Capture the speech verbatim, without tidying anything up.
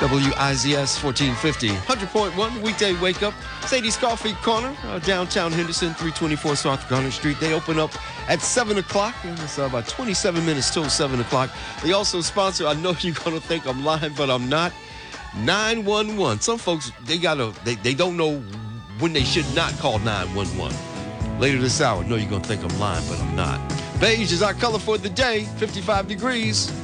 W I Z S fourteen fifty, one hundred point one weekday wake up. Sadie's Coffee Corner, uh, downtown Henderson, three twenty-four South Garner Street. They open up at seven o'clock, and it's uh, about twenty-seven minutes till seven o'clock. They also sponsor, I know you're going to think I'm lying, but I'm not, nine one one. Some folks, they gotta, they, they don't know when they should not call nine one one. Later this hour, I know you're going to think I'm lying, but I'm not. Beige is our color for the day, fifty-five degrees.